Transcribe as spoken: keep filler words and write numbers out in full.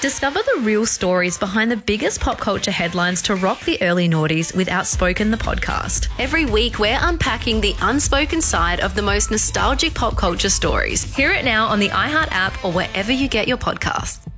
Discover the real stories behind the biggest pop culture headlines to rock the early noughties with Outspoken the podcast. Every week, we're unpacking the unspoken side of the most nostalgic pop culture stories. Hear it now on the iHeart app or wherever you get your podcasts.